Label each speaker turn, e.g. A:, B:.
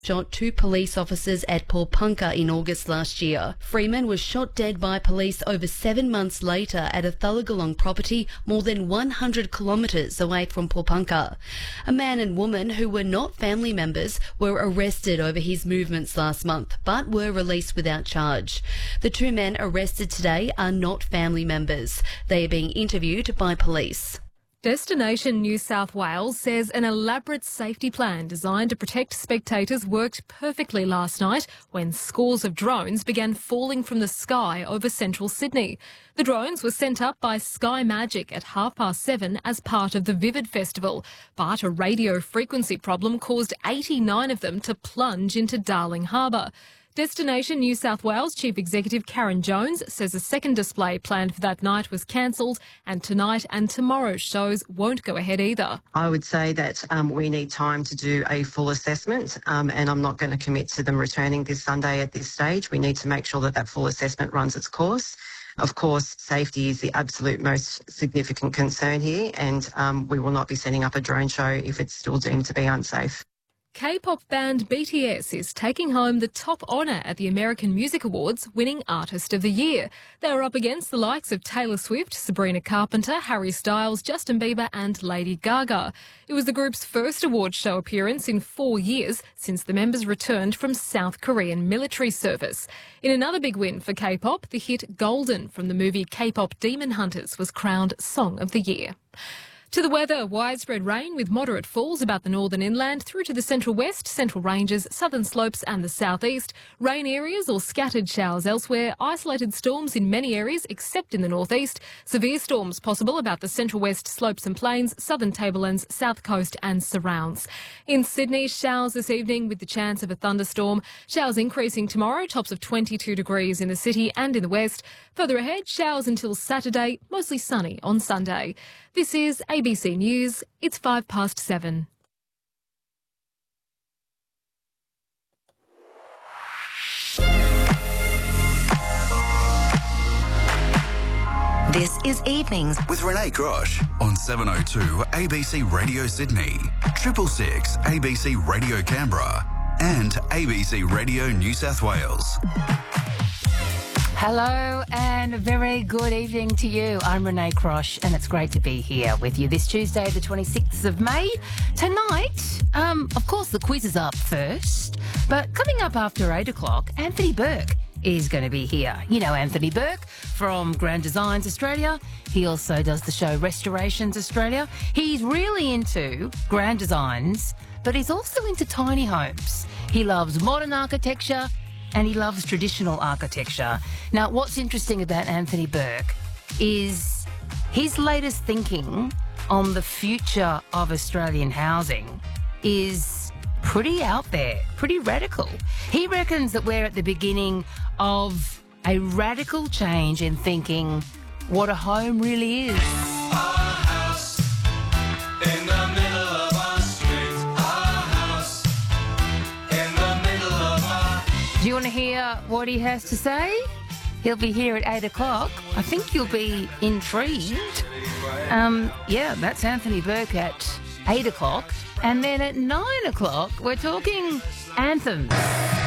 A: shot 2 police officers at Paulpunka in August last year. Freeman was shot dead by police over 7 months later at a Thullagalong property more than 100 kilometres away from Paulpunka. A man and woman who were not family members were arrested over his movements last month, but were released without charge. The 2 men arrested today are not family members. They are being interviewed by police.
B: Destination New South Wales says an elaborate safety plan designed to protect spectators worked perfectly last night when scores of drones began falling from the sky over central Sydney. The drones were sent up by Sky Magic at 7:30 as part of the Vivid Festival, but a radio frequency problem caused 89 of them to plunge into Darling Harbour. Destination New South Wales Chief Executive Karen Jones says a second display planned for that night was cancelled, and tonight and tomorrow's shows won't go ahead either.
C: I would say that we need time to do a full assessment, and I'm not going to commit to them returning this Sunday at this stage. We need to make sure that that full assessment runs its course. Of course, safety is the absolute most significant concern here, and we will not be setting up a drone show if it's still deemed to be unsafe.
B: K-pop band BTS is taking home the top honour at the American Music Awards, winning Artist of the Year. They were up against the likes of Taylor Swift, Sabrina Carpenter, Harry Styles, Justin Bieber and Lady Gaga. It was the group's first award show appearance in 4 years since the members returned from South Korean military service. In another big win for K-pop, the hit Golden from the movie K-pop Demon Hunters was crowned Song of the Year. To the weather, widespread rain with moderate falls about the northern inland through to the central west, central ranges, southern slopes and the southeast. Rain areas or scattered showers elsewhere. Isolated storms in many areas except in the northeast. Severe storms possible about the central west slopes and plains, southern tablelands, south coast and surrounds. In Sydney, showers this evening with the chance of a thunderstorm. Showers increasing tomorrow, tops of 22 degrees in the city and in the west. Further ahead, showers until Saturday, mostly sunny on Sunday. This is ABC News. It's 7:05.
D: This is Evenings
E: with Renee Grosh on 702 ABC Radio Sydney, 666 ABC Radio Canberra and ABC Radio New South Wales.
D: Hello and a very good evening to you. I'm Renee Crosh and it's great to be here with you this Tuesday, the 26th of May. Tonight, of course, the quiz is up first, but coming up after 8 o'clock, Anthony Burke is going to be here. You know Anthony Burke from Grand Designs Australia. He also does the show Restorations Australia. He's really into grand designs, but he's also into tiny homes. He loves modern architecture and he loves traditional architecture. Now, what's interesting about Anthony Burke is his latest thinking on the future of Australian housing is pretty out there, pretty radical. He reckons that we're at the beginning of a radical change in thinking what a home really is. Do you want to hear what he has to say? He'll be here at 8 o'clock. I think you'll be intrigued. Yeah, that's Anthony Burke at 8 o'clock. And then at 9 o'clock, we're talking anthems.